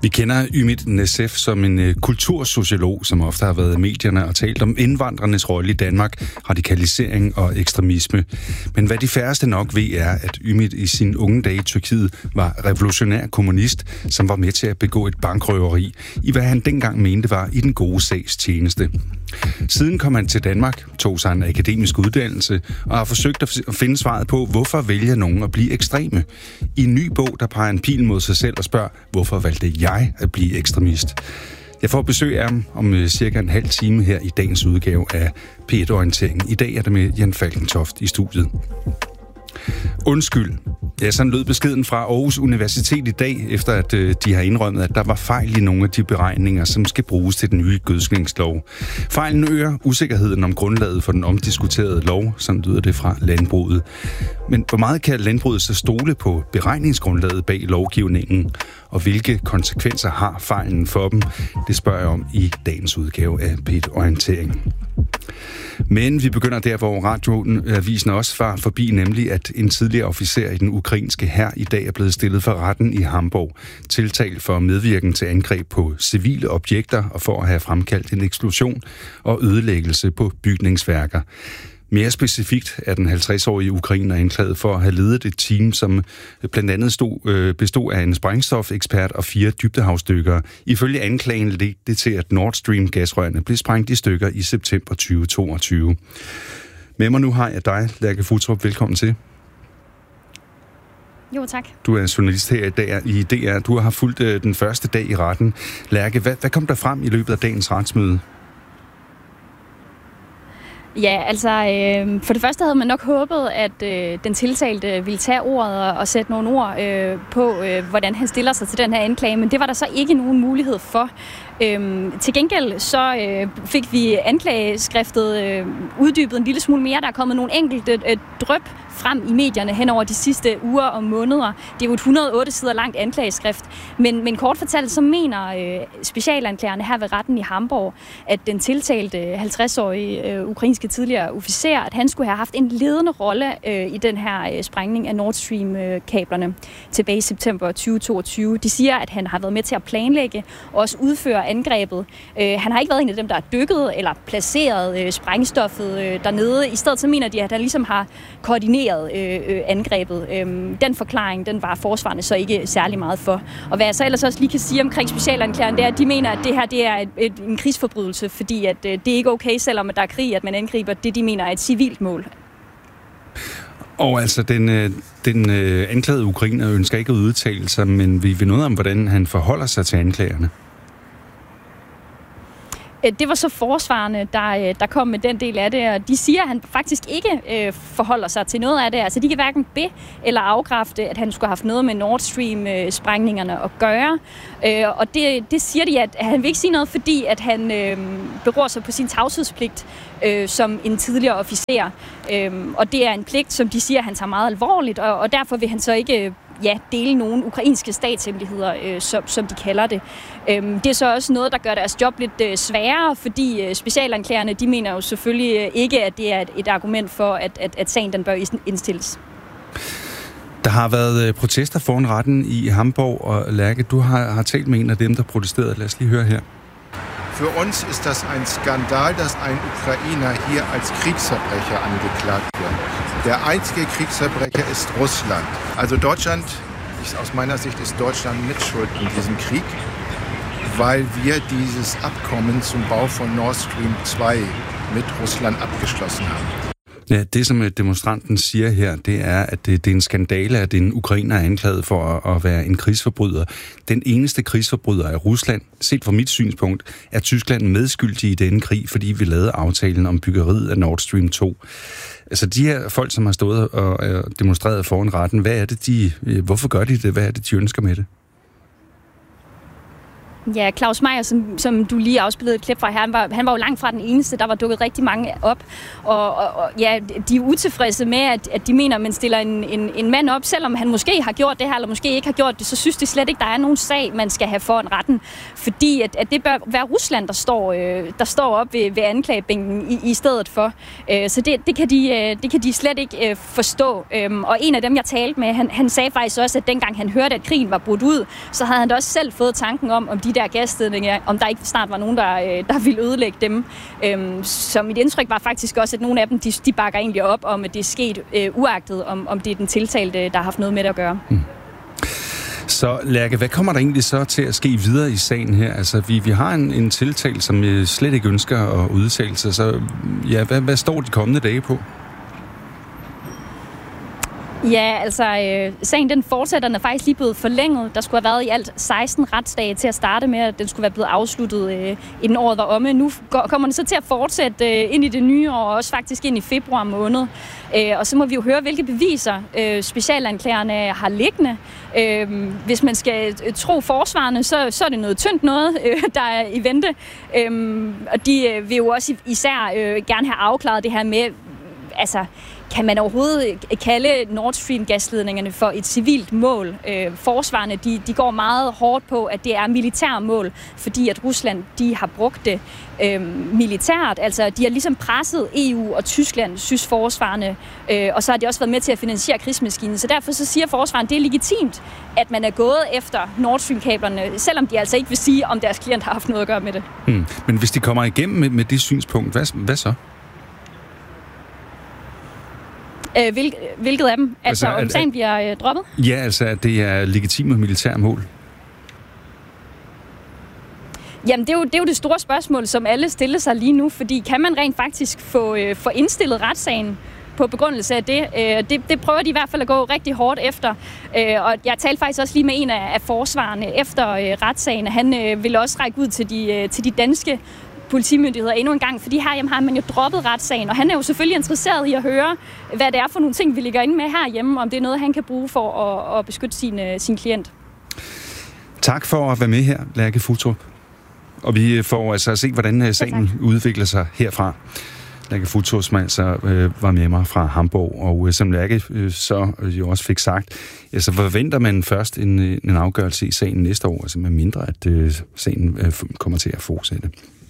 Vi kender Ümit Necef som en kultursociolog, som ofte har været i medierne og talt om indvandrernes rolle i Danmark, radikalisering og ekstremisme. Men hvad de færreste nok ved er, at Ümit i sine unge dage i Tyrkiet var revolutionær kommunist, som var med til at begå et bankrøveri i hvad han dengang mente var i den gode sags tjeneste. Siden kom han til Danmark, tog sig en akademisk uddannelse og har forsøgt at finde svaret på, hvorfor vælger nogen at blive ekstreme. I en ny bog, der peger en pil mod sig selv og spørger, hvorfor valgte jeg at blive ekstremist? Jeg får besøg af ham om cirka en halv time her i dagens udgave af P1 Orientering. I dag er det med Jan Falkentoft i studiet. Undskyld. Ja, sådan lød beskeden fra Aarhus Universitet i dag, efter at de har indrømmet, at der var fejl i nogle af de beregninger, som skal bruges til den nye gødskningslov. Fejlen øger usikkerheden om grundlaget for den omdiskuterede lov, som lyder det fra landbruget. Men hvor meget kan landbruget så stole på beregningsgrundlaget bag lovgivningen, og hvilke konsekvenser har fejlen for dem? Det spørger jeg om i dagens udgave af P1 Orientering. Men vi begynder der, hvor radioavisen også var forbi, nemlig at en tidligere officer i den ukrainske hær i dag er blevet stillet for retten i Hamborg, tiltalt for medvirken til angreb på civile objekter og for at have fremkaldt en eksplosion og ødelæggelse på bygningsværker. Mere specifikt er den 50-årige ukrainer anklaget for at have ledet et team, som blandt andet bestod af en sprængstofekspert og 4 dybdehavsdykkere. Ifølge anklagen ledte det til, at Nord Stream gasrørene blev sprængt i stykker i september 2022. Med mig nu har jeg dig, Lærke Futtrup. Velkommen til. Jo, tak. Du er journalist her i DR. Du har fulgt den første dag i retten. Lærke, hvad kom der frem i løbet af dagens retsmøde? Ja, altså for det første havde man nok håbet, at den tiltalte ville tage ordet og sætte nogle ord på, hvordan han stiller sig til den her anklage, men det var der så ikke nogen mulighed for. Til gengæld så fik vi anklageskriftet uddybet en lille smule mere. Der er kommet nogle enkelte dryp frem i medierne hen over de sidste uger og måneder. Det er jo et 108 sider langt anklageskrift, men kort fortalt så mener specialanklagerne her ved retten i Hamborg, at den tiltalte 50-årige ukrainske tidligere officer, at han skulle have haft en ledende rolle i den her sprængning af Nord Stream-kablerne tilbage i september 2022. De siger, at han har været med til at planlægge og også udføre angrebet. Han har ikke været en af dem, der har dykket eller placeret sprængstoffet dernede. I stedet så mener de, at han ligesom har koordineret angrebet. Den forklaring, den var forsvarende så ikke særlig meget for. Og hvad jeg så ellers også lige kan sige omkring specialanklageren, det er, at de mener, at det her det er en krigsforbrydelse, fordi at det er ikke okay, selvom der er krig, at man angriber det, de mener er et civilt mål. Og altså, den anklagede ukrainer ønsker ikke at udtale sig, men vi ved noget om, hvordan han forholder sig til anklagerne. Det var så forsvarende, der kom med den del af det, og de siger, at han faktisk ikke forholder sig til noget af det. Altså, de kan hverken eller afkræfte, at han skulle have haft noget med Nord Stream-sprængningerne at gøre. Og det siger de, at han vil ikke sige noget, fordi at han beror sig på sin tavshedspligt som en tidligere officer. Og det er en pligt, som de siger, han tager meget alvorligt, og derfor vil han så ikke dele nogle ukrainske statshemmeligheder, som de kalder det. Det er så også noget, der gør deres job lidt sværere, fordi specialanklagerne, de mener jo selvfølgelig ikke, at det er et argument for, at sagen den bør indstilles. Der har været protester foran retten i Hamborg, og Lærke, du har talt med en af dem, der protesterede. Lad os lige høre her. Für uns ist das ein Skandal, dass ein Ukrainer hier als Kriegsverbrecher angeklagt wird. Der einzige Kriegsverbrecher ist Russland. Also Deutschland, aus meiner Sicht ist Deutschland mitschuld in diesem Krieg, weil wir dieses Abkommen zum Bau von Nord Stream 2 mit Russland abgeschlossen haben. Ja, det som demonstranten siger her, det er, at det er en skandale, at en ukrainer er anklaget for at være en krigsforbryder. Den eneste krigsforbryder er Rusland. Set fra mit synspunkt er Tyskland medskyldig i denne krig, fordi vi lavede aftalen om byggeriet af Nord Stream 2. Altså de her folk, som har stået og demonstreret foran retten, hvorfor gør de det? Hvad er det, de ønsker med det? Ja, Claus Meyer, som du lige afspillede et klip fra her, han var jo langt fra den eneste. Der var dukket rigtig mange op. Og ja, de er utilfredse med, at de mener, at man stiller en mand op, selvom han måske har gjort det her, eller måske ikke har gjort det, så synes de slet ikke, der er nogen sag, man skal have foran retten. Fordi at det bør være Rusland, der står op ved anklagebænken i stedet for. Så det kan de slet ikke forstå. Og en af dem, jeg talte med, han sagde faktisk også, at dengang han hørte, at krigen var brudt ud, så havde han da også selv fået tanken om de der gasledninger, om der ikke snart var nogen, der ville ødelægge dem. Så mit indtryk var faktisk også, at nogle af dem, de bakker egentlig op om, at det er sket uagtet, om det er den tiltalte, der har haft noget med det at gøre. Så Lærke, hvad kommer der egentlig så til at ske videre i sagen her? Altså, vi har en tiltale, som slet ikke ønsker at udtale sig, så ja, hvad står de kommende dage på? Ja, altså sagen den fortsætter, den er faktisk lige blevet forlænget. Der skulle have været i alt 16 retsdage til at starte med, at den skulle være blevet afsluttet inden året var omme. Nu kommer den så til at fortsætte ind i det nye år, og også faktisk ind i februar måned. Og så må vi jo høre, hvilke beviser specialanklagerne har liggende. Hvis man skal tro forsvarerne, så er det noget tyndt noget, der er i vente. Og de vil jo også især gerne have afklaret det her med, altså, kan man overhovedet kalde Nord Stream-gasledningerne for et civilt mål? Forsvarerne, de går meget hårdt på, at det er militærmål, fordi at Rusland, de har brugt det militært. Altså, de har ligesom presset EU og Tyskland, synes forsvarerne, og så har de også været med til at finansiere krigsmaskinen. Så derfor så siger forsvarerne, det er legitimt, at man er gået efter Nord Stream-kablerne, selvom de altså ikke vil sige, om deres klient har haft noget at gøre med det. Men hvis de kommer igennem med det synspunkt, hvad så? Hvilket af dem? Altså om sagen bliver droppet? Ja, altså at det er legitime militære mål. Jamen, det er jo det store spørgsmål, som alle stiller sig lige nu, fordi kan man rent faktisk få indstillet retssagen på begrundelse af det? Det prøver de i hvert fald at gå rigtig hårdt efter. Og jeg talte faktisk også lige med en af forsvarerne efter retssagen, han ville også række ud til de danske politimyndigheder endnu en gang, fordi herhjemme har man jo droppet retssagen, og han er jo selvfølgelig interesseret i at høre, hvad det er for nogle ting, vi ligger inde med herhjemme, om det er noget, han kan bruge for at beskytte sin klient. Tak for at være med her, Lærke Futtrup. Og vi får altså at se, hvordan sagen udvikler sig herfra. Lærke Futtrup, som altså var med mig fra Hamburg, og som Lærke så jo også fik sagt, så forventer man først en afgørelse i sagen næste år, altså med mindre, at sagen kommer til at fortsætte.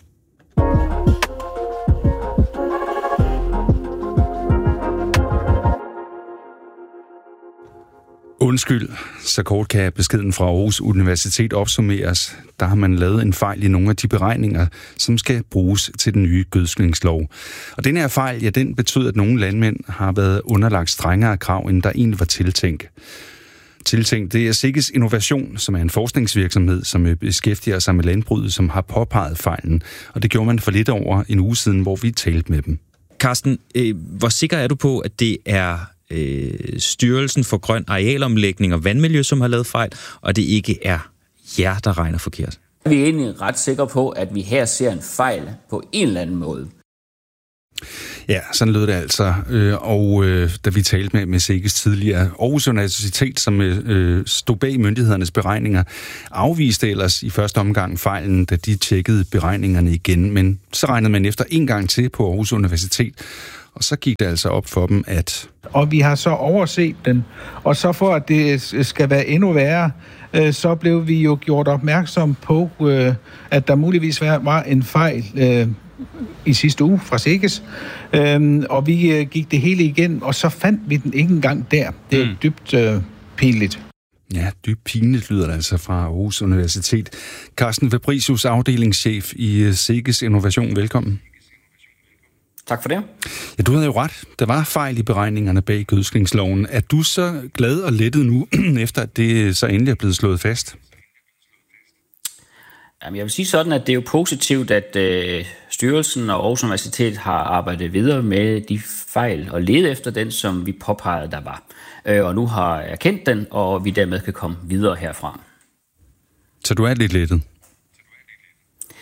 Undskyld, så kort kan beskeden fra Aarhus Universitet opsummeres. Der har man lavet en fejl i nogle af de beregninger, som skal bruges til den nye gødskningslov. Og den her fejl, ja, den betyder, at nogle landmænd har været underlagt strengere krav, end der egentlig var tiltænkt. Det er Sikkes Innovation, som er en forskningsvirksomhed, som beskæftiger sig med landbruget, som har påpeget fejlen. Og det gjorde man for lidt over en uge siden, hvor vi talte med dem. Carsten, hvor sikker er du på, at det er Styrelsen for Grøn Arealomlægning og Vandmiljø, som har lavet fejl, og det ikke er jer, der regner forkert? Vi er egentlig ret sikre på, at vi her ser en fejl på en eller anden måde. Ja, sådan lød det altså. Og da vi talte med Sikkes tidligere, Aarhus Universitet, som stod bag myndighedernes beregninger, afviste ellers i første omgang fejlen, da de tjekkede beregningerne igen. Men så regnede man efter en gang til på Aarhus Universitet, og så gik det altså op for dem, at... Og vi har så overset den, og så for at det skal være endnu værre, så blev vi jo gjort opmærksom på, at der muligvis var en fejl i sidste uge fra Sikkes, og vi gik det hele igen, og så fandt vi den ikke engang der. Det er dybt pinligt. Ja, dybt pinligt lyder det altså fra Aarhus Universitet. Carsten Fabricius, afdelingschef i Sikkes Innovation. Velkommen. Tak for det. Ja, du havde jo ret. Der var fejl i beregningerne bag gødskningsloven. Er du så glad og lettet nu, efter at det så endelig er blevet slået fast? Jamen, jeg vil sige sådan, at det er jo positivt, at styrelsen og Aarhus Universitet har arbejdet videre med de fejl og lede efter den, som vi påpegede, der var. Og nu har erkendt den, og vi dermed kan komme videre herfra. Så du er lidt lettet?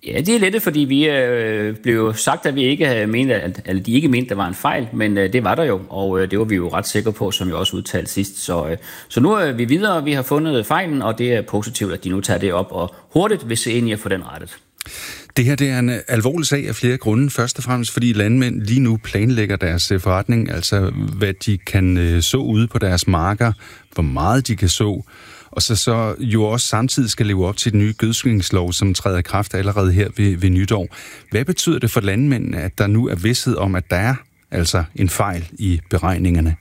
Ja, det er lidt, fordi vi blev sagt, at vi ikke havde ment, eller de ikke mente, der var en fejl, men det var der jo, og det var vi jo ret sikre på, som jeg også udtalte sidst. Så nu er vi videre, vi har fundet fejlen, og det er positivt, at de nu tager det op og hurtigt vil se ind i at få den rettet. Det her det er en alvorlig sag af flere grunde. Først og fremmest fordi landmænd lige nu planlægger deres forretning, altså hvad de kan så ude på deres marker, hvor meget de kan så, og så jo også samtidig skal leve op til den nye gødskningslov, som træder i kraft allerede her ved nytår. Hvad betyder det for landmændene, at der nu er vished om, at der er altså en fejl i beregningerne?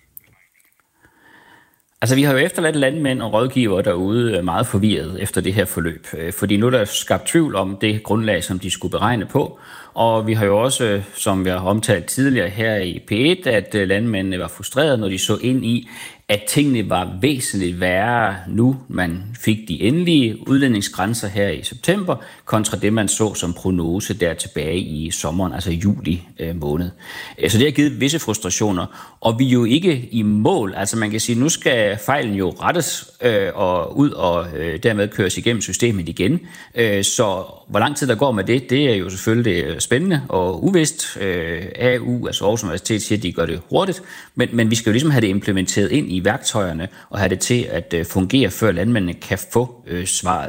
Altså, vi har jo efterladt landmænd og rådgivere derude meget forvirret efter det her forløb, fordi nu er der skabt tvivl om det grundlag, som de skulle beregne på, og vi har jo også, som vi har omtalt tidligere her i P1, at landmændene var frustrerede, når de så ind i, at tingene var væsentligt værre nu, man fik de endelige udledningsgrænser her i september, kontra det, man så som prognose der tilbage i sommeren, altså juli måned. Så det har givet visse frustrationer, og vi er jo ikke i mål. Altså man kan sige, nu skal fejlen jo rettes og ud og dermed køres igennem systemet igen. Så hvor lang tid der går med det er jo selvfølgelig spændende og uvist. AU, altså Aarhus Universitet, siger, at de gør det hurtigt, men vi skal jo ligesom have det implementeret ind i værktøjerne og have det til at fungere, før landmændene kan få svaret.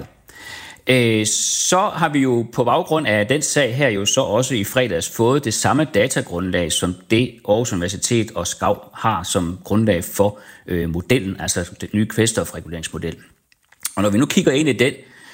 Så har vi jo på baggrund af den sag her jo så også i fredags fået det samme datagrundlag, som det Aarhus Universitet og SKAU har som grundlag for modellen, altså den nye kvælstofreguleringsmodel. Og når vi nu kigger ind i den,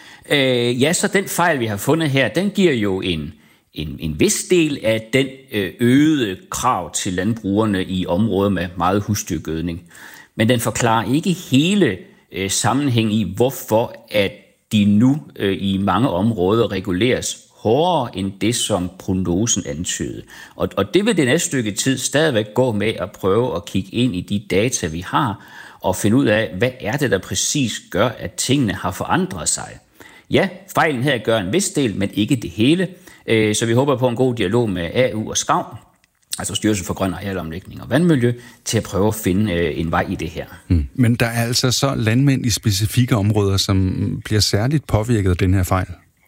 så den fejl, vi har fundet her, den giver jo en vis del af den øgede krav til landbrugerne i områder med meget husdyrgødning. Men den forklarer ikke hele sammenhæng i, hvorfor at de nu i mange områder reguleres hårdere end det, som prognosen antydede. Og det vil det næste stykke tid stadigvæk gå med at prøve at kigge ind i de data, vi har, og finde ud af, hvad er det, der præcis gør, at tingene har forandret sig. Ja, fejlen her gør en vis del, men ikke det hele. Så vi håber på en god dialog med AU og SKAU, altså Styrelsen for Grøn Arealomlægning og Vandmiljø, til at prøve at finde en vej i det her. Men der er altså så landmænd i specifikke områder, som bliver særligt påvirket af den her fejl?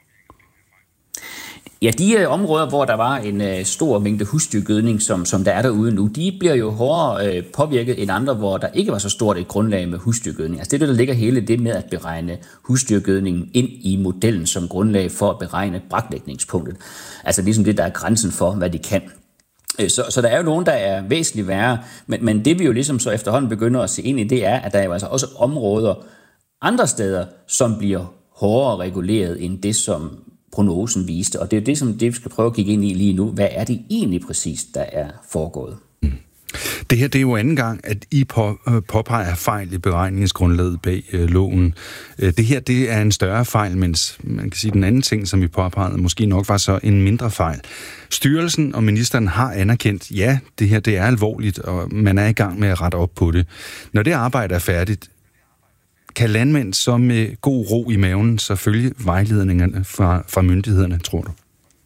Ja, de områder, hvor der var en stor mængde husdyrgødning, som der er derude nu, de bliver jo hårdere påvirket end andre, hvor der ikke var så stort et grundlag med husdyrgødning. Altså det, der ligger hele det med at beregne husdyrgødningen ind i modellen som grundlag for at beregne braklægningspunktet. Altså ligesom det, der er grænsen for, hvad de kan. Så der er jo nogen, der er væsentligt værre, men det vi jo ligesom så efterhånden begynder at se ind i, det er, at der er jo altså også områder andre steder, som bliver hårdere reguleret end det, som prognosen viste. Og det er jo det, som det vi skal prøve at kigge ind i lige nu. Hvad er det egentlig præcis, der er foregået? Det her det er jo anden gang, at I påpeger fejl i beregningsgrundlaget bag loven. Det her det er en større fejl, mens man kan sige, den anden ting, som vi påpegede, måske nok var så en mindre fejl. Styrelsen og ministeren har anerkendt, ja, det her det er alvorligt, og man er i gang med at rette op på det. Når det arbejde er færdigt, kan landmænd så med god ro i maven så følge vejledningerne fra myndighederne, tror du?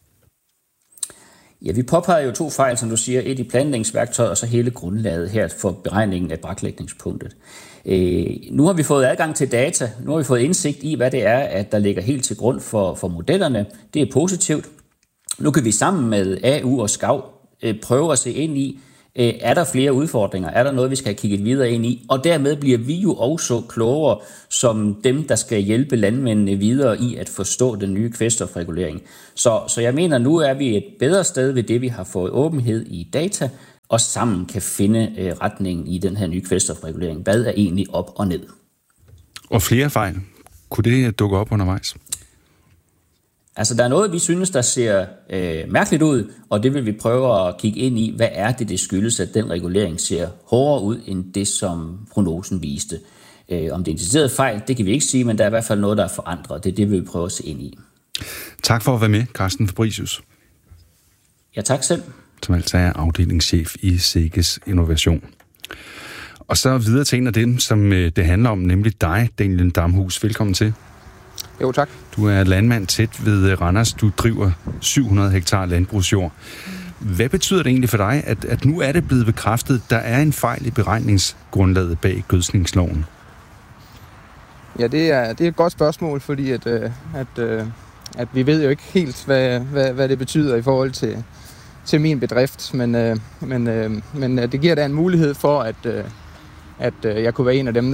Ja, vi påpeger jo 2 fejl, som du siger. Et i planlægningsværktøjet, og så hele grundlaget her for beregningen af braklægningspunktet. Nu har vi fået adgang til data. Nu har vi fået indsigt i, hvad det er, at der ligger helt til grund for modellerne. Det er positivt. Nu kan vi sammen med AU og SKAU prøve at se ind i, er der flere udfordringer? Er der noget, vi skal have kigget videre ind i? Og dermed bliver vi jo også klogere som dem, der skal hjælpe landmændene videre i at forstå den nye kvælstofregulering. Så jeg mener, nu er vi et bedre sted ved det, vi har fået åbenhed i data, og sammen kan finde retningen i den her nye kvælstofregulering. Hvad er egentlig op og ned? Og flere fejl. Kunne det dukke op undervejs? Altså, der er noget, vi synes, der ser mærkeligt ud, og det vil vi prøve at kigge ind i. Hvad er det skyldes, at den regulering ser hårdere ud, end det, som prognosen viste? Om det er en decideret fejl, det kan vi ikke sige, men der er i hvert fald noget, der er forandret. Det er det, vi vil prøve at se ind i. Tak for at være med, Carsten Fabricius. Ja, tak selv. Som altså er afdelingschef i SEGES Innovation. Og så videre til en af dem, som det handler om, nemlig dig, Daniel Damhus. Velkommen til. Jo, tak. Du er landmand tæt ved Randers. Du driver 700 hektar landbrugsjord. Hvad betyder det egentlig for dig, at nu er det blevet bekræftet, der er en fejl i beregningsgrundlaget bag gødskningsloven? Ja, det er et godt spørgsmål, fordi at vi ved jo ikke helt, hvad det betyder i forhold til min bedrift, men det giver da en mulighed for, at jeg kunne være en af dem, der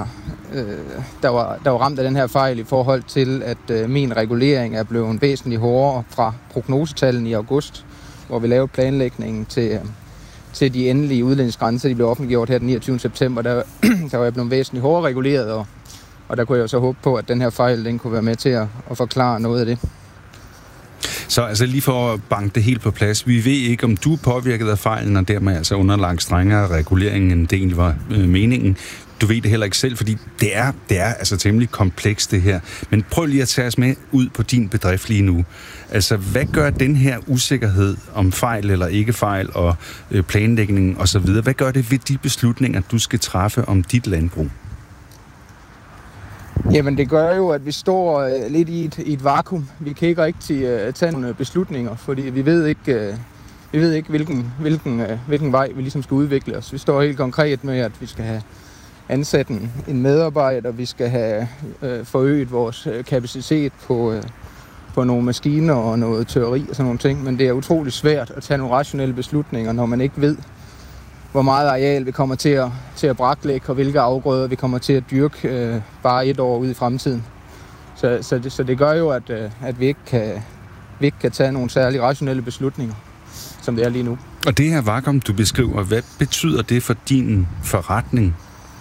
var ramt af den her fejl i forhold til, at min regulering er blevet væsentligt hårdere fra prognosetallene i august, hvor vi lavede planlægningen til de endelige udlændingsgrænser, de blev offentliggjort her den 29. september. Der var jeg blevet væsentligt hårdere reguleret, og der kunne jeg jo så håbe på, at den her fejl den kunne være med til at forklare noget af det. Så altså lige for at banke det helt på plads, vi ved ikke, om du er påvirket af fejlen, og dermed altså underlagt strengere regulering, end det egentlig var meningen. Du ved det heller ikke selv, fordi det er altså temmelig komplekst det her. Men prøv lige at tage os med ud på din bedrift lige nu. Altså, hvad gør den her usikkerhed om fejl eller ikke fejl og planlægning osv., hvad gør det ved de beslutninger, du skal træffe om dit landbrug? Jamen, det gør jo, at vi står lidt i et vakuum. Vi kan ikke rigtig tage nogle beslutninger, fordi vi ved ikke hvilken vej vi ligesom skal udvikle os. Vi står helt konkret med, at vi skal have ansat en medarbejder, vi skal have forøget vores kapacitet på nogle maskiner og noget teori og sådan nogle ting, men det er utrolig svært at tage nogle rationelle beslutninger, når man ikke ved, hvor meget areal vi kommer til at braklægge, og hvilke afgrøder vi kommer til at dyrke bare et år ude i fremtiden. Så det gør jo, at vi ikke kan tage nogle særlig rationelle beslutninger, som det er lige nu. Og det her vakuum, du beskriver, hvad betyder det for din forretning?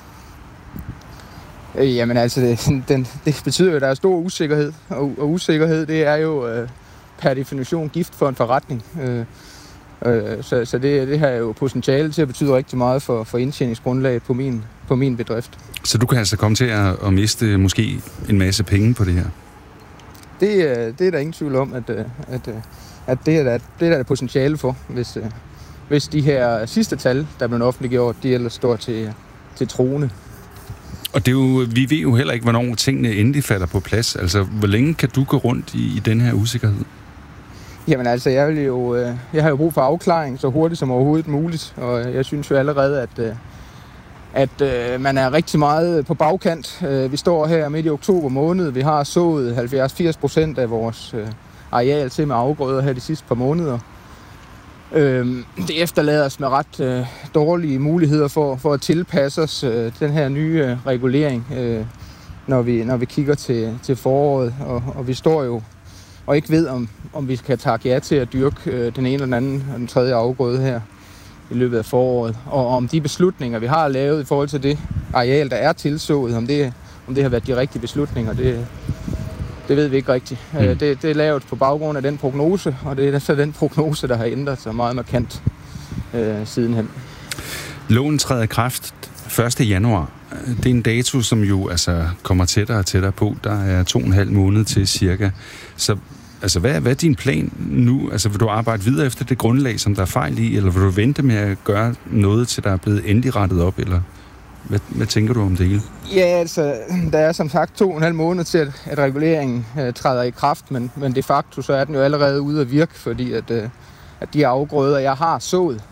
Jamen altså, det betyder jo, at der er stor usikkerhed, og usikkerhed, det er jo per definition gift for en forretning. Så det har jo potentiale til at betyde rigtig meget for indtjeningsgrundlaget på min bedrift. Så du kan altså komme til at miste måske en masse penge på det her? Det er der ingen tvivl om, at det er der potentiale for, hvis de her sidste tal, der er blevet offentliggjort, de ellers står til troende. Og det er jo, vi ved jo heller ikke, hvornår tingene endelig falder på plads. Altså, hvor længe kan du gå rundt i den her usikkerhed? Jamen altså, jeg har jo brug for afklaring så hurtigt som overhovedet muligt, og jeg synes jo allerede, at man er rigtig meget på bagkant. Vi står her midt i oktober måned. Vi har sået 70-80% af vores areal til med afgrøder her de sidste par måneder. Det efterlader os med ret dårlige muligheder for at tilpasse os den her nye regulering, når vi kigger til foråret. Og vi står jo og ikke ved, om vi kan takke ja til at dyrke den ene eller den anden og den tredje afgrøde her i løbet af foråret. Og om de beslutninger, vi har lavet i forhold til det areal, der er tilsået, om det har været de rigtige beslutninger, det ved vi ikke rigtigt. Det er lavet på baggrund af den prognose, og det er så den prognose, der har ændret sig meget markant sidenhen. Loven træder i kraft 1. januar. Det er en dato, som jo altså kommer tættere og tættere på. Der er 2,5 måneder til cirka. Så altså, hvad er din plan nu? Altså, vil du arbejde videre efter det grundlag, som der er fejl i, eller vil du vente med at gøre noget, til der er blevet endelig rettet op, eller hvad tænker du om det hele? Ja, altså, der er som sagt 2,5 måneder til, at reguleringen træder i kraft, men de facto så er den jo allerede ude at virke, fordi at de afgrøder, jeg har sået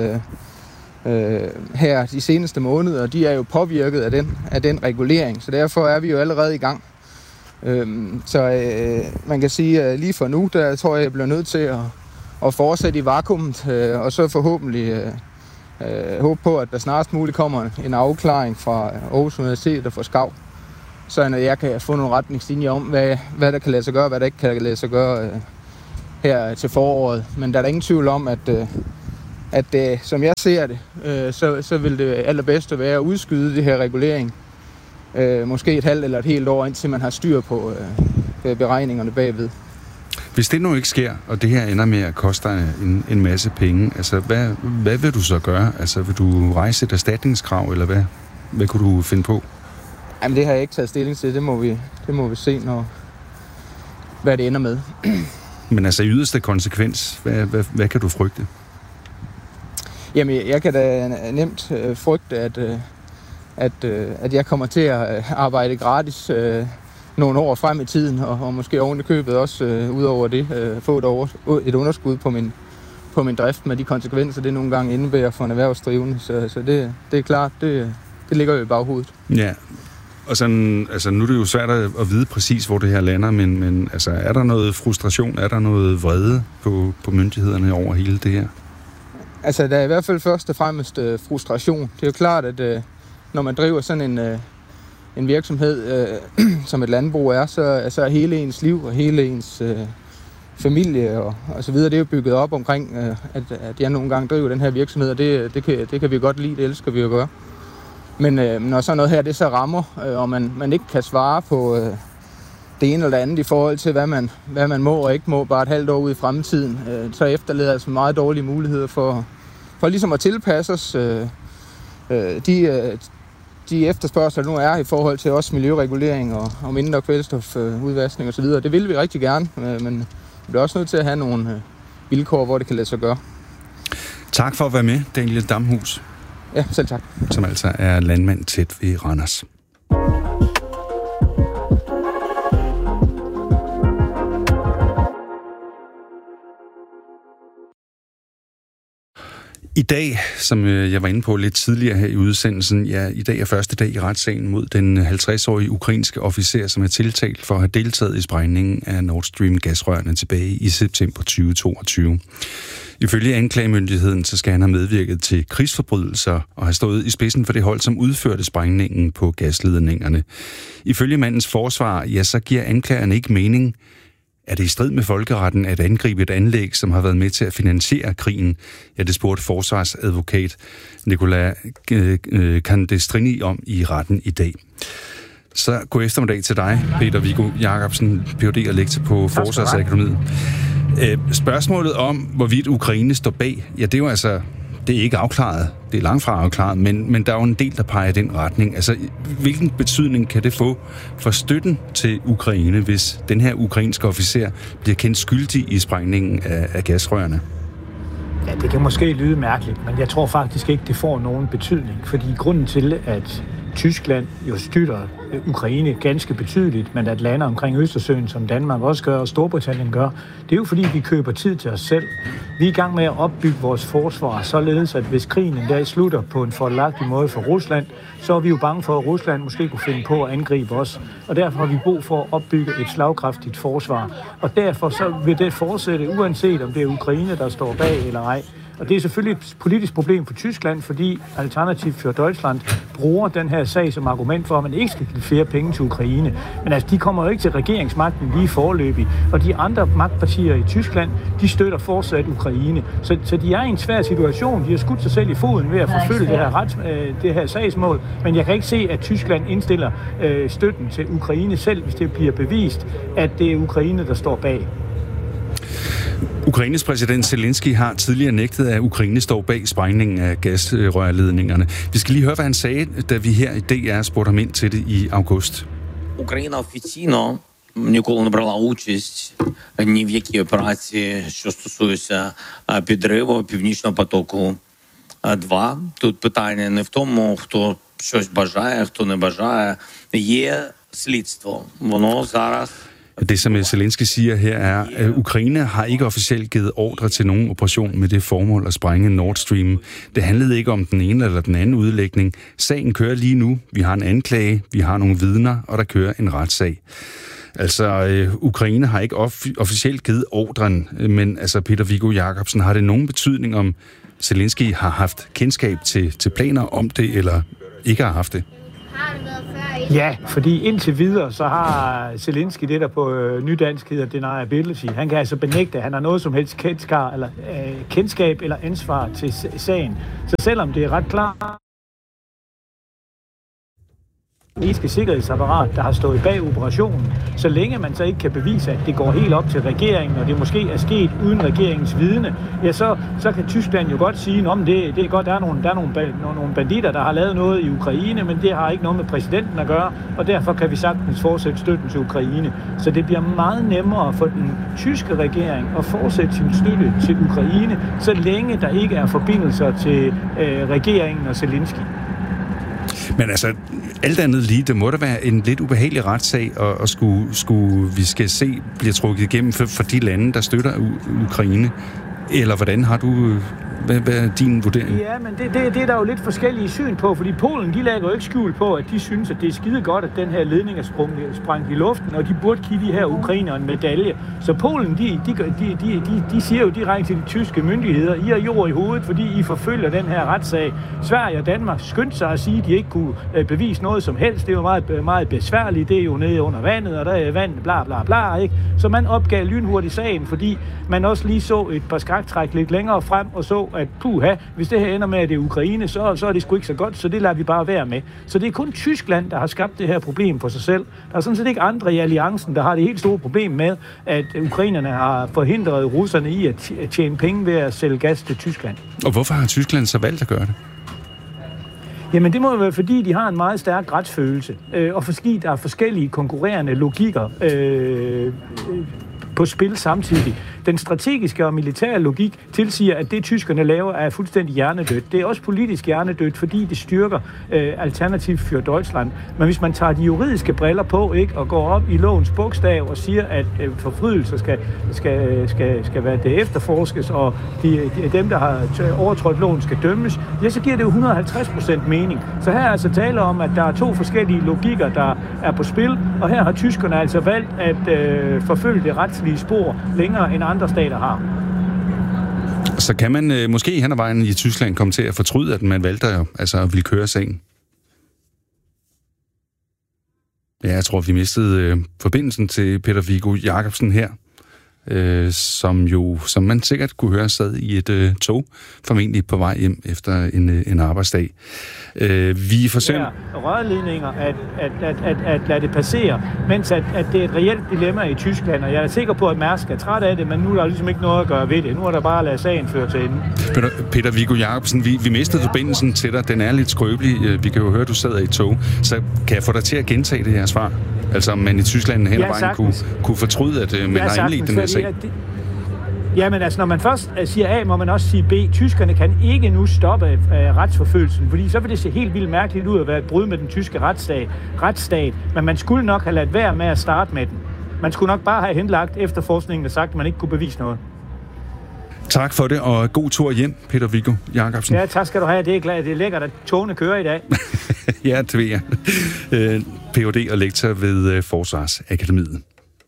her de seneste måneder, de er jo påvirket af den regulering, så derfor er vi jo allerede i gang. Så man kan sige, at lige for nu, der tror jeg bliver nødt til at fortsætte i vakuumet, og så forhåbentlig håbe på, at der snarest muligt kommer en afklaring fra Aarhus Universitet og fra SKAU, så jeg kan få nogle retningslinjer om, hvad der kan lade sig gøre, og hvad der ikke kan lade sig gøre her til foråret. Men der er ingen tvivl om, at som jeg ser det, så vil det allerbedste være at udskyde det her regulering. Måske et halvt eller et helt år, indtil man har styr på beregningerne bagved. Hvis det nu ikke sker, og det her ender med at koste dig en masse penge, altså hvad vil du så gøre? Altså vil du rejse et erstatningskrav, eller hvad kunne du finde på? Jamen det har jeg ikke taget stilling til. Det må vi se, hvad det ender med. Men altså i yderste konsekvens, hvad kan du frygte? Jamen jeg kan da nemt frygte, at jeg kommer til at arbejde gratis nogle år frem i tiden, og måske oven i købet også ud over det få et underskud på min drift med de konsekvenser, det nogle gange indebærer for en erhvervsdrivende. Så det er klart, det ligger jo i baghovedet. Ja, Og sådan, altså nu er det jo svært at vide præcis, hvor det her lander, men altså, er der noget frustration, er der noget vrede på myndighederne over hele det her? Altså, der er i hvert fald først og fremmest frustration. Det er jo klart, at når man driver sådan en virksomhed, som et landbrug er, så er hele ens liv og hele ens familie og så videre, det er jo bygget op omkring, at jeg nogle gange driver den her virksomhed, og det kan vi godt lide, det elsker vi at gøre. Men når sådan noget her, det så rammer, og man ikke kan svare på det ene eller det andet i forhold til, hvad man må og ikke må, bare et halvt år ude i fremtiden, så efterlader altså meget dårlige muligheder for ligesom at tilpasse os de efterspørgsler, der nu er i forhold til også miljøregulering og mindre kvælstofudvaskning osv. Det vil vi rigtig gerne, men vi er også nødt til at have nogle vilkår, hvor det kan lade sig gøre. Tak for at være med, Daniel Damhus. Ja, selv tak. Som altså er landmand tæt ved Randers. I dag, som jeg var inde på lidt tidligere her i udsendelsen, i dag er første dag i retssagen mod den 50-årige ukrainske officer, som er tiltalt for at have deltaget i sprængningen af Nord Stream gasrørene tilbage i september 2022. Ifølge anklagemyndigheden, så skal han have medvirket til krigsforbrydelser og have stået i spidsen for det hold, som udførte sprængningen på gasledningerne. Ifølge mandens forsvar, så giver anklagerne ikke mening. Er det i strid med folkeretten at angribe et anlæg, som har været med til at finansiere krigen? Ja, det spurgte forsvarsadvokat Nicola Candestrini om i retten i dag. Så god eftermiddag til dig, Peter Viggo Jacobsen, Ph.D. og lektor på Forsvarsakademiet. Spørgsmålet om, hvorvidt Ukraine står bag, ja, det er jo altså, det er ikke afklaret. Det er langt fra afklaret, men der er jo en del, der peger i den retning. Altså, hvilken betydning kan det få for støtten til Ukraine, hvis den her ukrainske officer bliver kendt skyldig i sprængningen af gasrørene? Ja, det kan måske lyde mærkeligt, men jeg tror faktisk ikke, det får nogen betydning. Fordi grunden til, at Tyskland jo støtter Ukraine ganske betydeligt, men at lande omkring Østersøen, som Danmark også gør, og Storbritannien gør, det er jo fordi, vi køber tid til os selv. Vi er i gang med at opbygge vores forsvar, således at hvis krigen en dag slutter på en fordelagtig måde for Rusland, så er vi jo bange for, at Rusland måske kunne finde på at angribe os. Og derfor har vi brug for at opbygge et slagkraftigt forsvar. Og derfor så vil det fortsætte, uanset om det er Ukraine, der står bag eller ej. Og det er selvfølgelig et politisk problem for Tyskland, fordi Alternativ für Deutschland bruger den her sag som argument for, at man ikke skal give flere penge til Ukraine. Men altså, de kommer jo ikke til regeringsmagten lige foreløbig. Og de andre magtpartier i Tyskland, de støtter fortsat Ukraine. Så de er i en svær situation. De har skudt sig selv i foden ved at forfølge det her sagsmål. Men jeg kan ikke se, at Tyskland indstiller støtten til Ukraine selv, hvis det bliver bevist, at det er Ukraine, der står bag. Ukraines præsident Zelensky har tidligere nægtet, at Ukraine står bag sprængningen af gasrørledningerne. Vi skal lige høre, hvad han sagde, da vi her i DR spurgte ham ind til det i august. Україна офіційно ніколи не брала участь ні в якій операції, що стосується підриву Північного потоку-2. Тут питання не в тому, хто щось бажає, хто не бажає. Є слідство. Воно зараз... Det, som Zelensky siger her, er, at Ukraine har ikke officielt givet ordre til nogen operation med det formål at sprænge Nord Stream. Det handlede ikke om den ene eller den anden udlægning. Sagen kører lige nu. Vi har en anklage, vi har nogle vidner, og der kører en retssag. Altså, Ukraine har ikke officielt givet ordren, men altså, Peter Viggo Jacobsen, har det nogen betydning, om Zelensky har haft kendskab til planer om det, eller ikke har haft det? Ja, fordi indtil videre, så har Zelensky det, der på nydansk hedder deniability. Han kan altså benægte, at han har noget som helst kendskab eller ansvar til sagen. Så selvom det er ret klart, israelske sikkerhedsapparat, der har stået bag operationen, så længe man så ikke kan bevise, at det går helt op til regeringen, og det måske er sket uden regeringens vidne, ja, så kan Tyskland jo godt sige, at det er godt, der er nogle banditter, der har lavet noget i Ukraine, men det har ikke noget med præsidenten at gøre, og derfor kan vi sagtens fortsætte støtten til Ukraine. Så det bliver meget nemmere for den tyske regering at fortsætte sin støtte til Ukraine, så længe der ikke er forbindelser til regeringen og Zelensky. Men altså, alt andet lige, det må da være en lidt ubehagelig retssag, og vi skal se, bliver trukket igennem for de lande, der støtter Ukraine. Eller hvordan har du Hvad er din vurdering? Ja, men det er der jo lidt forskellige syn på, fordi Polen, de lægger jo ikke skjul på, at de synes, at det er skide godt, at den her ledning er sprængt i luften, og de burde give de her ukrainere en medalje. Så Polen, de siger jo direkte til de tyske myndigheder, I har jord i hovedet, fordi I forfølger den her retssag. Sverige og Danmark skyndte sig at sige, at de ikke kunne bevise noget som helst. Det var meget, meget besværligt. Det er jo nede under vandet, og der er vand, bla bla bla, ikke? Så man opgav lynhurtigt sagen, fordi man også lige så et par skaktræk lidt længere frem, og så, at hvis det her ender med, at det er Ukraine, så er det sgu ikke så godt, så det lader vi bare være med. Så det er kun Tyskland, der har skabt det her problem for sig selv. Der er sådan set ikke andre i alliancen, der har det helt store problem med, at ukrainerne har forhindret russerne i at tjene penge ved at sælge gas til Tyskland. Og hvorfor har Tyskland så valgt at gøre det? Jamen det må jo være, fordi de har en meget stærk retsfølelse, og fordi der er forskellige konkurrerende logikker på spil samtidig. Den strategiske og militære logik tilsiger, at det tyskerne laver er fuldstændig hjernedødt. Det er også politisk hjernedødt, fordi det styrker Alternativ für Deutschland. Men hvis man tager de juridiske briller på, ikke, og går op i lovens bogstav og siger, at forbrydelser skal være det efterforskes, og dem, der har overtrådt loven, skal dømmes, ja, så giver det jo 150% mening. Så her er altså tale om, at der er to forskellige logikker, der er på spil, og her har tyskerne altså valgt at forfølge det retslige spor længere end andre stater har. Så kan man måske hen ad vejen i Tyskland komme til at fortryde, at man valgte at ville køre sagen? Ja, jeg tror, vi mistede forbindelsen til Peter Viggo Jacobsen her, som man sikkert kunne høre sad i et tog, formentlig på vej hjem efter en arbejdsdag. Vi forsøger rørledninger at lade det passere, mens at det er et reelt dilemma i Tyskland, og jeg er sikker på, at Mærsk er træt af det, men nu er der ligesom ikke noget at gøre ved det. Nu er der bare at lade sagen føre til enden. Peter Viggo Jacobsen, vi mistede forbindelsen til dig. Den er lidt skrøbelig. Vi kan jo høre, at du sidder i et tog. Så kan jeg få dig til at gentage det her svar? Altså, om man i Tyskland hen ad vejen kunne fortryde, at man har indledt den her sag? Jamen altså, når man først siger A, må man også sige B. Tyskerne kan ikke nu stoppe retsforfølgelsen, fordi så vil det se helt vildt mærkeligt ud at være et brud med den tyske retsstat. Men man skulle nok have ladt være med at starte med den. Man skulle nok bare have henlagt efterforskningen og sagt, at man ikke kunne bevise noget. Tak for det, og god tur hjem, Peter Viggo Jacobsen. Ja, tak skal du have. Det er lækkert, at togene kører i dag. Ja, det ved jeg. Ph.d. og lektor ved Forsvarsakademiet.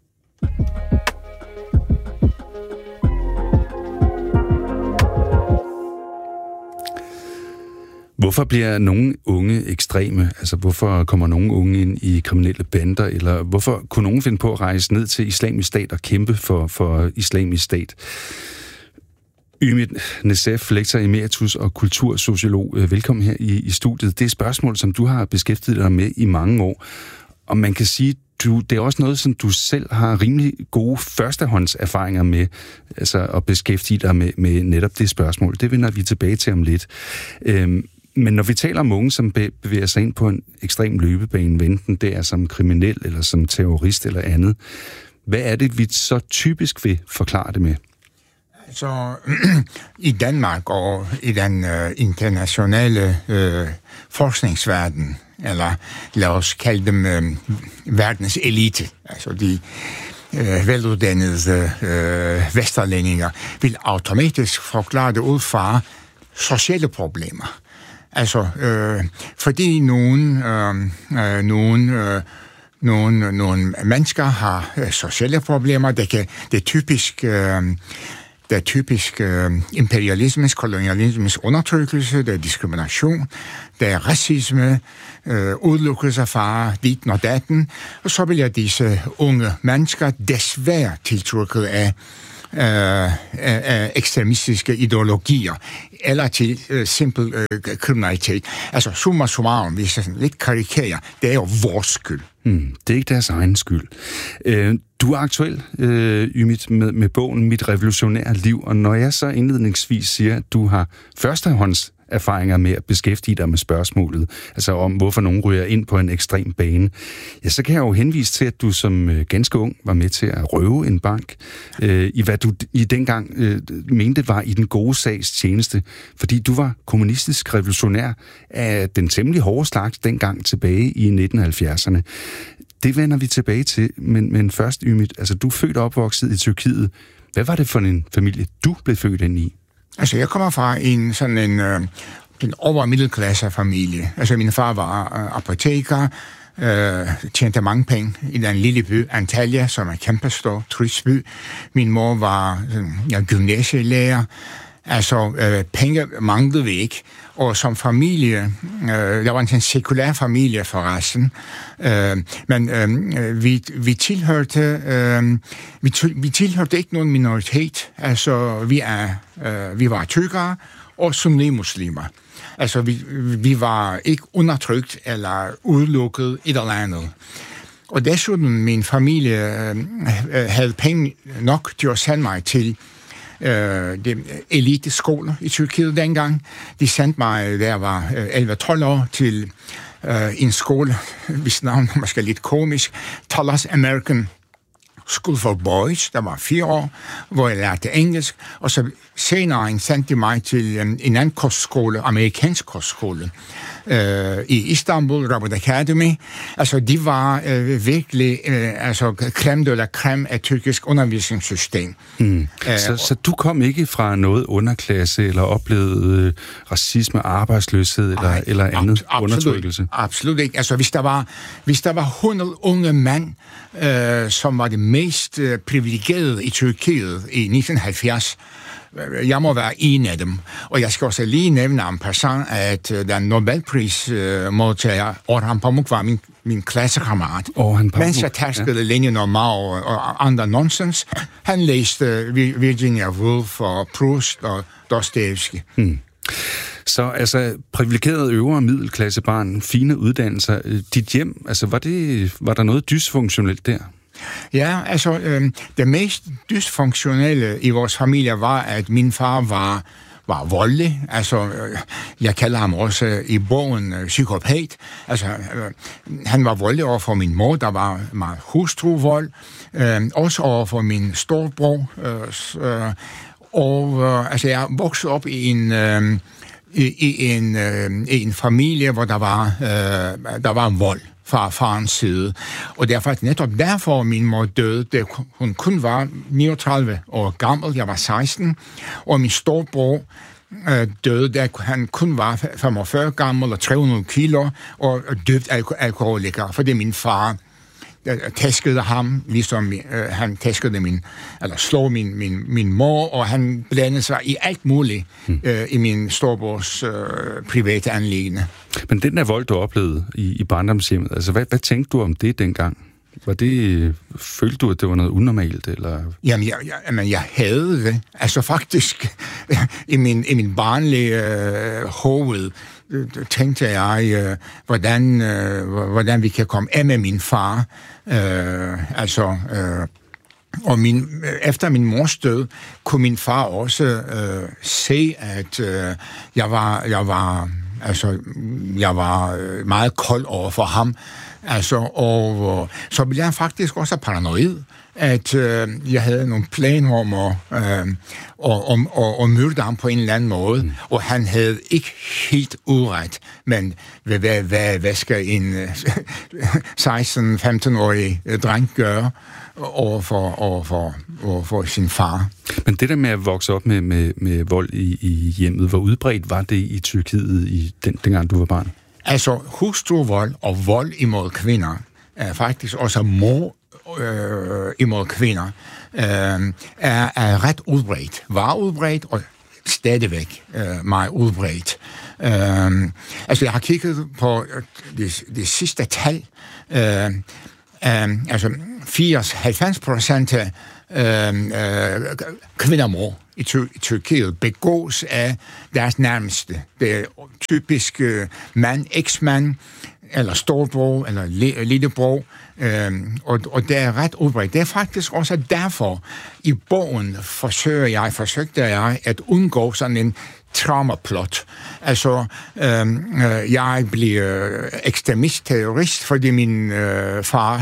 Hvorfor bliver nogle unge ekstreme? Altså, hvorfor kommer nogle unge ind i kriminelle bander? Eller hvorfor kunne nogen finde på at rejse ned til Islamisk Stat og kæmpe for Islamisk Stat? Ümit Necef, lektor emeritus og kultursociolog. Velkommen her i studiet. Det er spørgsmål, som du har beskæftiget dig med i mange år. Og man kan sige, det er også noget, som du selv har rimelig gode førstehåndserfaringer med, altså at beskæftige dig med netop det spørgsmål. Det vender vi tilbage til om lidt. Men når vi taler om unge, som bevæger sig ind på en ekstrem løbebane, enten det er som kriminel eller som terrorist eller andet, hvad er det, vi så typisk vil forklare det med? Så i Danmark og i den internationale forskningsverden, eller lad os kalde dem verdens elite, altså de veluddannede vesterlændinger, vil automatisk forklare det ud fra sociale problemer. Altså, fordi nogle mennesker har sociale problemer, det er typisk imperialismens, kolonialismens undertrykkelse, der er diskrimination, der er racisme, udelukkelse fra dit og datten, og så bliver disse unge mennesker desværre tiltrykket af ekstremistiske ideologier, eller til simpel kriminalitet. Altså, summa summarum, hvis jeg lidt karikerer, det er jo vores skyld. Det er ikke deres egen skyld. Du er aktuel, Ümit, med bogen Mit revolutionære liv, og når jeg så indledningsvis siger, at du har førstehånds erfaringer med at beskæftige dig med spørgsmålet, altså om hvorfor nogen ryger ind på en ekstrem bane, ja, så kan jeg jo henvise til, at du som ganske ung var med til at røve en bank, i hvad du i dengang mente var i den gode sags tjeneste, fordi du var kommunistisk revolutionær af den temmelig hårde slags dengang tilbage i 1970'erne. Det vender vi tilbage til, men først, Ümit, altså du er født og opvokset i Tyrkiet. Hvad var det for en familie, du blev født ind i? Altså, jeg kommer fra en over middelklassefamilie. Altså, min far var apoteker, tjente mange penge i den lille by Antalya, som er kæmpestor, turistby. Min mor var gymnasielærer. Altså, penge manglede vi ikke. Og som familie, der var en sekulær familie forresten, men vi tilhørte ikke nogen minoritet. Altså, vi var tykkere og sunni-muslimer. Altså, vi var ikke undertrykt eller udelukket et eller andet. Og desuden, min familie havde penge nok til at sende mig til eliteskoler i Tyrkiet dengang. De sendte mig, da jeg var 11-12 år, til en skole, hvis navn er måske lidt komisk, Talas American School for Boys, der var 4 år, hvor jeg lærte engelsk, og så senere sendte de mig til en anden kostskole, amerikansk kostskole, i Istanbul, Robert Academy. Altså, de var virkelig crème de la crème af tyrkisk undervisningssystem. Så du kom ikke fra noget underklasse, eller oplevede racisme, arbejdsløshed, eller andet undertrykkelse? Absolut ikke. Altså, hvis der var 100 unge mænd, som var det mest privilegerede i Tyrkiet i 1970, jeg må være en af dem. Og jeg skal også lige nævne en person, at den Nobelprismodtager Orhan Pamuk var min klassekammerat. Mens jeg tærskede Lenin og Mao og andre nonsens, han læste Virginia Woolf og Proust og Dostoevsky. Så altså, privilegeret øvre middelklassebarn, fine uddannelser, dit hjem, altså var der noget dysfunktionelt der? Ja, altså, det mest dysfunktionelle i vores familie var, at min far var voldelig. Altså, jeg kalder ham også i bogen psykopat. Altså, han var voldelig over for min mor, der var meget hustruvold. Også over for min storebror. Altså, jeg voksede op i en familie, hvor der var vold fra farens side. Og det er faktisk netop derfor, min mor døde. Hun kun var 39 år gammel, jeg var 16, og min storebror døde, da han kun var 45 gammel og 300 kilo, og døbt alkoholiker, fordi min far tæskede ham, ligesom han tæskede slog min mor, og han blandede sig i alt muligt i min storebrors private anliggende. Men den der vold, du oplevede i barndomshjemmet, altså hvad tænkte du om det dengang? Følte du, at det var noget unormalt, eller? Jamen, jeg havde det. Altså faktisk, i min barnlige hoved, tænkte jeg, hvordan vi kan komme af med min far. Og efter min mors død, kunne min far også se, at jeg var meget kold over for ham. Altså, og så blev jeg faktisk også paranoid, at jeg havde nogle planer om at myrde ham på en eller anden måde, og han havde ikke helt uret, men hvad skal en 16-15-årig dreng gøre over sin far? Men det der med at vokse op med vold i hjemmet, hvor udbredt var det i Tyrkiet dengang du var barn? Altså, hustruvold og vold imod kvinder er faktisk også mord imod kvinder er ret udbredt. Var udbredt og stadigvæk meget udbredt. Altså, jeg har kigget på det sidste tal. 80-90% af kvindermord i Tyrkiet begås af deres nærmeste. Det er typisk mand, eksmand, eller storebror, eller lillebror, og det er ret udbredt. Det er faktisk også derfor, i bogen forsøgte jeg at undgå sådan en traumaplot. Altså, jeg bliver ekstremist-terrorist, fordi min far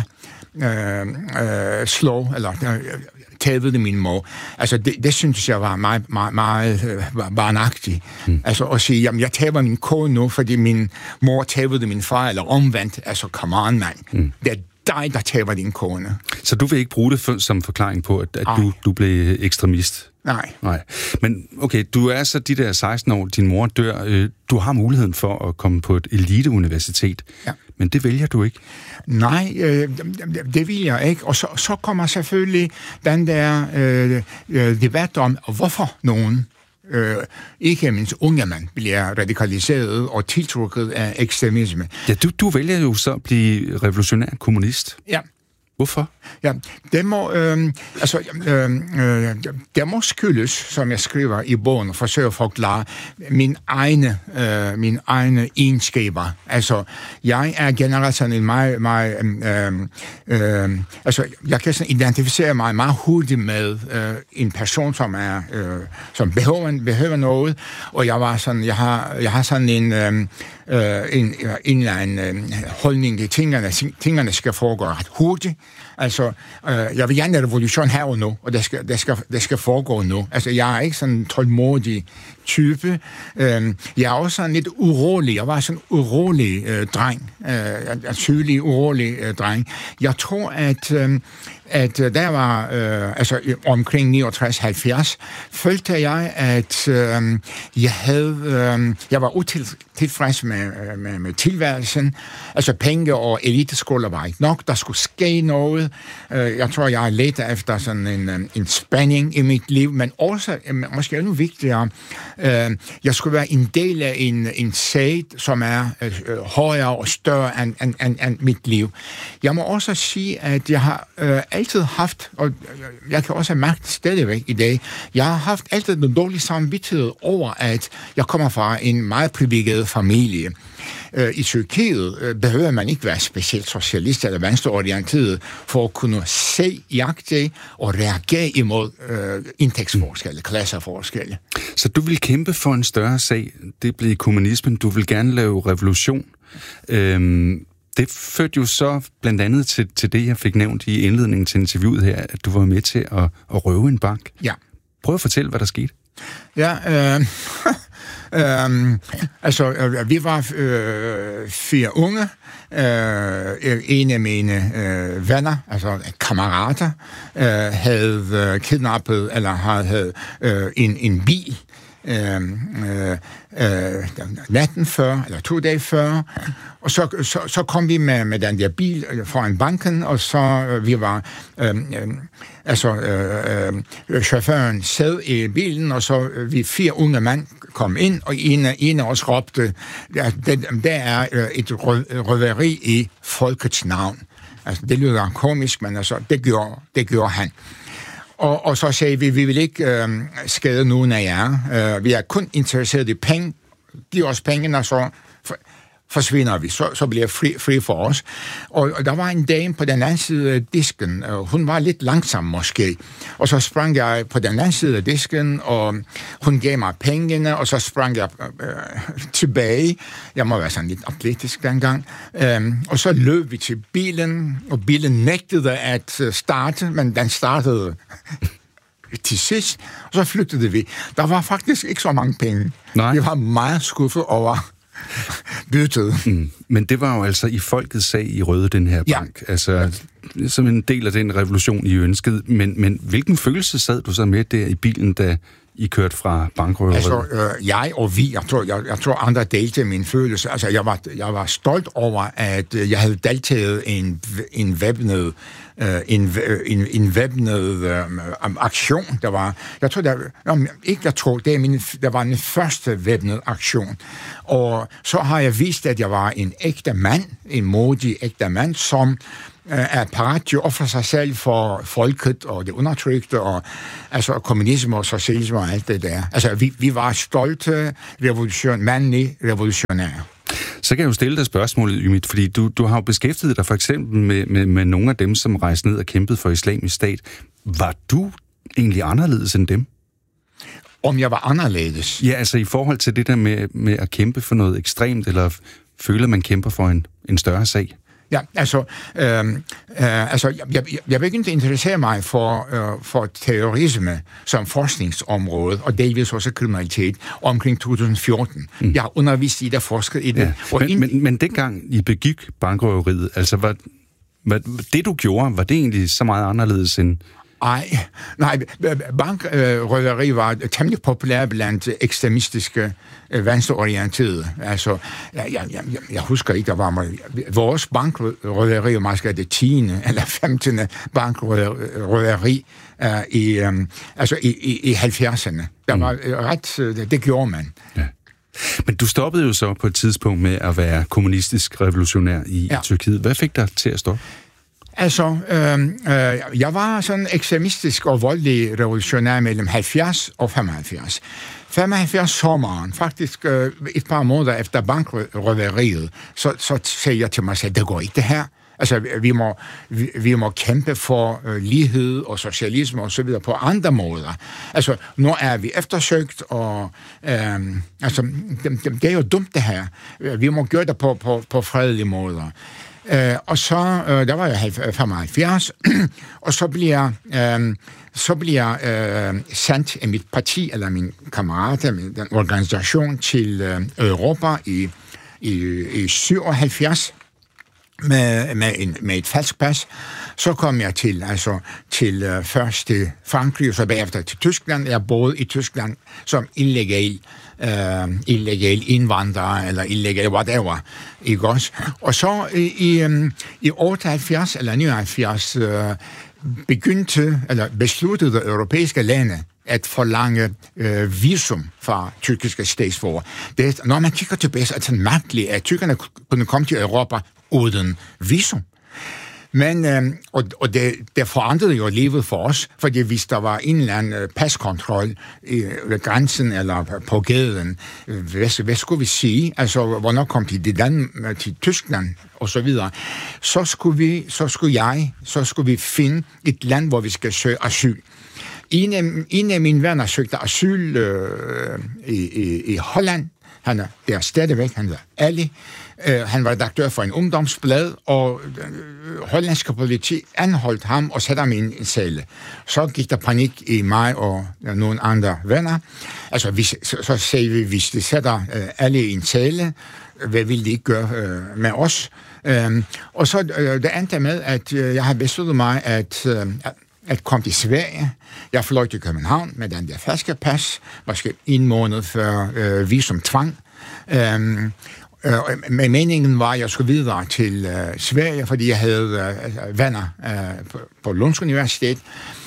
slog, eller tævede min mor. Altså, det synes jeg var meget, meget, meget barnagtigt. Altså, at sige, jamen, jeg tæver min kone nu, fordi min mor tævede min far, eller omvendt. Altså, come on, mand. dig, der taber din kone. Så du vil ikke bruge det som forklaring på, at du blev ekstremist? Nej. Men okay, du er så de der 16 år, din mor dør. Du har muligheden for at komme på et eliteuniversitet, men det vælger du ikke? Nej, det vil jeg ikke. Og så kommer selvfølgelig den der debat om, hvorfor nogen, ikke mindst unge mand, bliver radikaliseret og tiltrukket af ekstremisme. Ja, du vælger jo så at blive revolutionær kommunist. Ja. Hvorfor? Ja, det må skyldes, som jeg skriver i bogen, og forsøger at forklare mine egne egenskaber. Altså, jeg er generelt sådan en meget jeg kan sådan identificere mig meget hurtigt med en person, som behøver noget, og jeg har sådan en eller anden holdning til tingene skal foregå ret hurtigt. Altså, jeg vil gerne en revolution her og nu, og det skal foregå nu. Altså, jeg er ikke sådan en tålmodig type. Jeg er også sådan lidt urolig. Jeg var sådan en urolig dreng. En sygelig, urolig dreng. Jeg tror, at der var omkring 69-70, følte jeg, at jeg var utilfreds med tilværelsen. Altså penge og eliteskoler var ikke nok. Der skulle ske noget. Jeg tror, jeg lette efter sådan en spænding i mit liv, men også, måske endnu vigtigere, jeg skulle være en del af en sag, som er højere og større end mit liv. Jeg må også sige, at jeg har altid haft, og jeg kan også mærke det stadigvæk i dag, jeg har haft altid en dårlig samvittighed over, at jeg kommer fra en meget privilegeret familie. I Tyrkiet behøver man ikke være specielt socialist eller venstreorienteret for at kunne se, jagte og reagere imod indtægtsforskelle, klasseforskelle. Så du vil kæmpe for en større sag, det blev kommunismen, du vil gerne lave revolution. Det førte jo så blandt andet til det, jeg fik nævnt i indledningen til interviewet her, at du var med til at røve en bank. Ja. Prøv at fortælle, hvad der skete. Ja, vi var 4 unge. En af mine venner, altså kammerater, havde kidnappet, eller havde en bil natten før, eller 2 dage før, og så kom vi med den der bil foran banken, og så vi var chaufføren sad i bilen, og så vi 4 unge mænd kom ind, og en af os råbte, der er et røveri i folkets navn. Altså, det lyder komisk, men altså, det gjorde han. Og så sagde vi vil ikke skade nogen af jer. Vi er kun interesseret i penge. Giv os pengene, og så forsvinder vi. Så bliver fri for os. Og der var en dame på den anden side af disken. Hun var lidt langsom måske. Og så sprang jeg på den anden side af disken, og hun gav mig pengene, og så sprang jeg tilbage. Jeg må være sådan lidt atletisk dengang. Og så løb vi til bilen, og bilen nægtede at starte, men den startede til sidst, og så flygtede vi. Der var faktisk ikke så mange penge. Nej. Vi var meget skuffet over byttet. Men det var jo altså i folkets sag i Røde, den her bank. Ja. Altså, som en del af den revolution, I ønskede. Men hvilken følelse sad du så med der i bilen, da I kørte fra bankrøveriet? Altså, jeg og vi, jeg tror andre delte min følelse. Altså, jeg var stolt over, at jeg havde deltaget i en væbnet aktion. Der var, det var min første væbnet aktion. Og så har jeg vist, at jeg var en ægte mand, en modig ægte mand, som er parat til at ofre sig selv for folket og det undertrykte, og altså kommunisme og socialisme og alt det der. Altså, vi var stolte mandlige revolutionære. Så kan jeg jo stille dig spørgsmålet, Ümit, fordi du har jo beskæftiget dig for eksempel med nogle af dem, som rejste ned og kæmpede for Islamisk Stat. Var du egentlig anderledes end dem? Om jeg var anderledes? Ja, altså i forhold til det der med at kæmpe for noget ekstremt, eller føle, at man kæmper for en større sag? Ja, jeg begyndte at interessere mig for terrorisme som forskningsområde, og delvis også kriminalitet, omkring 2014. Jeg har undervist i det, forsket i det. Ja. Men dengang I begik bankrøveriet, altså Det du gjorde, var det egentlig så meget anderledes end... Nej, bankrøveri var temmelig populært blandt ekstremistiske venstreorienterede. Altså, jeg husker ikke, der var vores bankrøveri var måske det 10. eller 15. bankrøveri i 70'erne. Der var ret, det gjorde man. Ja. Men du stoppede jo så på et tidspunkt med at være kommunistisk revolutionær i Tyrkiet. Hvad fik dig til at stoppe? Altså, jeg var sådan ekstremistisk og voldelig revolutionær mellem 70 og 75. 75 sommeren, faktisk et par måneder efter bankrøveriet, så sagde jeg til mig selv, det går ikke det her. Altså, vi må kæmpe for lighed og socialisme og så videre på andre måder. Altså, nu er vi eftersøgt, og det er jo dumt det her. Vi må gøre det på fredelige måder. Og så, der var jeg 75, og så bliver jeg sendt af mit parti, eller min kammerater, den organisation til Europa i 77, med et falsk pas. Så kom jeg til først til Frankrig, og så bagefter til Tyskland. Jeg boede i Tyskland som illegal indvandrer, eller illegal whatever, ikke også? Og så i 78 eller 79 besluttede europæiske lande at forlange visum fra tyrkiske statsborgere. Når man kigger tilbage, er det mærkeligt, at tyrkerne kunne komme til Europa uden visum. Men, og det forandrede jo livet for os, fordi hvis der var en eller anden paskontrol ved grænsen eller på gaden, hvad skulle vi sige? Altså, hvornår kom de til Tyskland og så videre? Så skulle vi finde et land, hvor vi skal søge asyl. En af mine venner søgte asyl i Holland. Han er der stadigvæk, han hedder Ali. Han var redaktør for en ungdomsblad, og hollandske politi anholdt ham og satte ham i en celle. Så gik der panik i mig og nogle andre venner. Altså, så sagde vi, hvis de sætter Ali i en celle, hvad ville de ikke gøre med os? Og så det endte med, at jeg har besluttet mig at komme til Sverige. Jeg fløj til København med den der falske pas, måske en måned før visumtvang. Men meningen var, at jeg skulle videre til Sverige, fordi jeg havde venner på Lunds Universitet.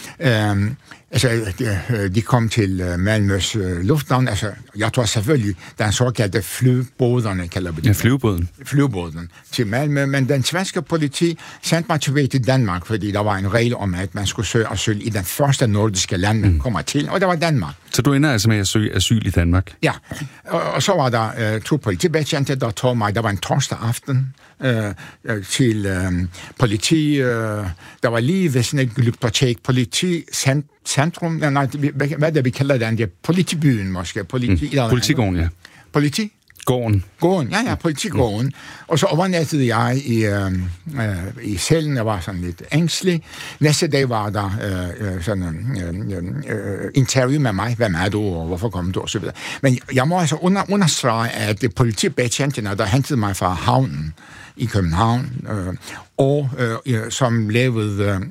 De kom til Malmøs lufthavn. Altså, jeg tror selvfølgelig, den såkaldte flybåderne, kalder vi det. Ja, flyvebåden til Malmø. Men den svenske politi sendte mig tilbage til Danmark, fordi der var en regel om, at man skulle søge asyl i den første nordiske land, man kommer til, og det var Danmark. Så du ender altså med at søge asyl i Danmark? Ja, og så var der 2 politibetjente, der tog mig, der var en torsdag aften, til politi. Der var lige ved sådan et glyptotek, politicentrum, nej, hvad er det, vi kalder den? Det er politibyen måske. Politigården, ja. Gården, ja, politigården. Og så overnattede jeg i cellen, jeg var sådan lidt ængstelig. Næste dag var der interview med mig, hvem er du, og hvorfor kom du, og så videre. Men jeg må altså understrege, at politibetjentene, der hentede mig fra havnen i København, som lavede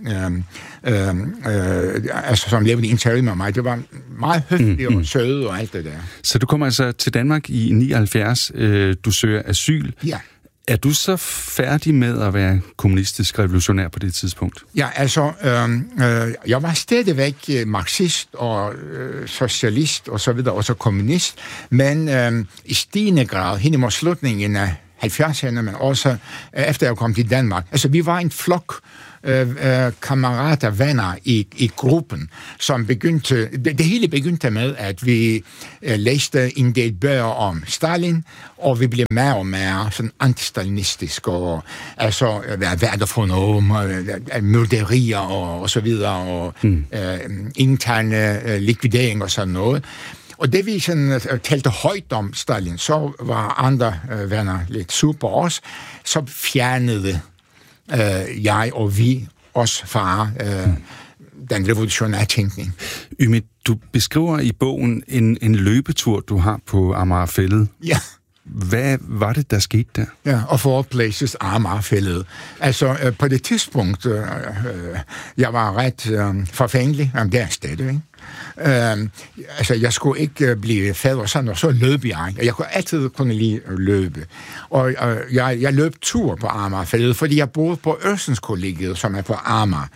interview med mig. Det var meget høfligt og søde og alt det der. Så du kommer altså til Danmark i 79, du søger asyl. Ja. Er du så færdig med at være kommunistisk revolutionær på det tidspunkt? Ja, altså, jeg var stadigvæk marxist og socialist og så videre, og så kommunist, men i stigende grad hen imod slutningen af 70'erne, men også efter jeg kom til Danmark. Altså, vi var en flok kammerater, venner i gruppen, som begyndte, det hele begyndte med, at vi læste en del bøger om Stalin, og vi blev mere og mere sådan antistalinistiske, og altså, hvad er der for noget, myrderier og så videre, og interne likvidering og sådan noget. Og det vi sådan talte højt om Stalin, så var andre venner lidt sur på os, så fjernede jeg og vi også fra den revolutionære tænkning. Ümit, du beskriver i bogen en løbetur, du har på Amager Fælled. Ja. Hvad var det, der skete der? Ja, og for places Amagerfælled. Altså, på det tidspunkt, jeg var ret forfængelig, det er stadig, ikke? Altså, jeg skulle ikke blive fader sådan, og så løb jeg. Jeg kunne altid lige løbe. Og jeg løb tur på Amagerfælled, fordi jeg boede på Ørsenskollegiet, som er på Amager.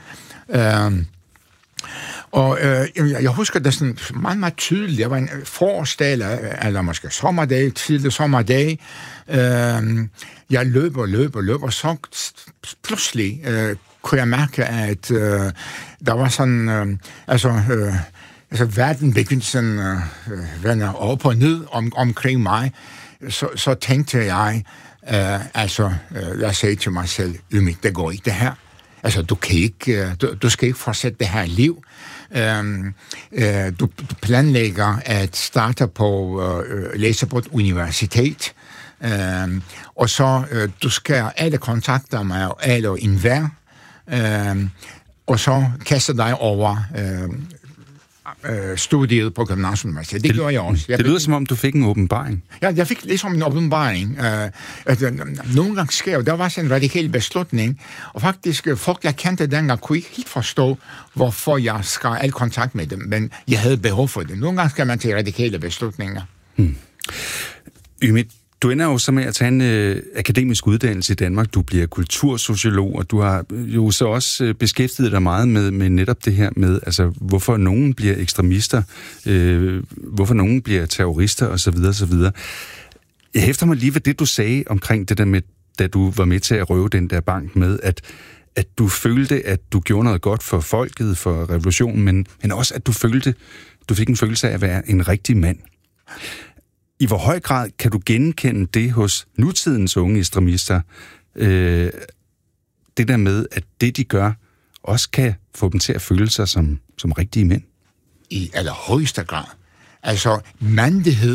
Og jeg husker det sådan meget, meget tydeligt. Jeg var en forårsdag, eller måske sommerdag, tidlig sommerdag. Jeg løb, og så pludselig kunne jeg mærke, at der var sådan, altså verden begyndte sådan vende op og ned omkring mig. Så tænkte jeg, jeg sagde til mig selv, Ümit, det går ikke det her. Altså, du skal ikke fortsætte det her liv. Du planlægger at starte på læse på et universitet, og så du skal alle kontakter med alle og enhver, og så kaste dig over studiet på Københavns Universitet. Det gjorde jeg også. Det lyder som om, du fik en åbenbaring. Ja, jeg fik ligesom en åbenbaring. Nogle gange sker der var sådan en radikal beslutning, og faktisk folk, jeg kendte dengang, kunne ikke helt forstå, hvorfor jeg skar al kontakt med dem, men jeg havde behov for det. Nogle gange skal man til radikale beslutninger. Ümit, du ender jo så med at tage en akademisk uddannelse i Danmark. Du bliver kultursociolog, og du har jo så også beskæftiget dig meget med netop det her med, altså hvorfor nogen bliver ekstremister, hvorfor nogen bliver terrorister osv. osv. Jeg hæfter mig lige ved det, du sagde omkring det der med, da du var med til at røve den der bank med, at du følte, at du gjorde noget godt for folket, for revolutionen, men også at du fik en følelse af at være en rigtig mand. I hvor høj grad kan du genkende det hos nutidens unge ekstremister, det der med, at det, de gør, også kan få dem til at føle sig som rigtige mænd? I allerhøjeste grad. Altså, mandighed